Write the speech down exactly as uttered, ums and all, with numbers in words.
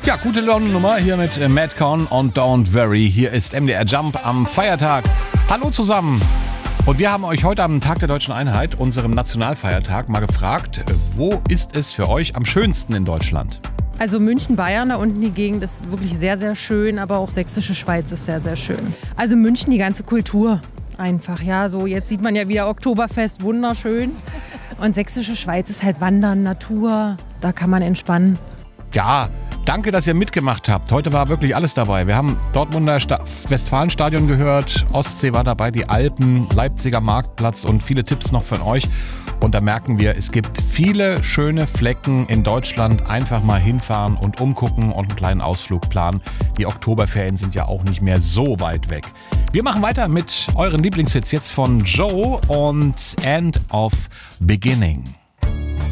Ja, gute Laune-Nummer hier mit äh, Madcon und Don't Worry. Hier ist M D R Jump am Feiertag. Hallo zusammen. Und wir haben euch heute am Tag der Deutschen Einheit, unserem Nationalfeiertag, mal gefragt, wo ist es für euch am schönsten in Deutschland? Also München, Bayern, da unten die Gegend ist wirklich sehr, sehr schön, aber auch Sächsische Schweiz ist sehr, sehr schön. Also München, die ganze Kultur einfach, ja, so jetzt sieht man ja wieder Oktoberfest, wunderschön. Und Sächsische Schweiz ist halt Wandern, Natur, da kann man entspannen. Ja, danke, dass ihr mitgemacht habt. Heute war wirklich alles dabei. Wir haben Dortmunder Sta- Westfalenstadion gehört, Ostsee war dabei, die Alpen, Leipziger Marktplatz und viele Tipps noch von euch. Und da merken wir, es gibt viele schöne Flecken in Deutschland. Einfach mal hinfahren und umgucken und einen kleinen Ausflug planen. Die Oktoberferien sind ja auch nicht mehr so weit weg. Wir machen weiter mit euren Lieblingshits jetzt von Joe und End of Beginning.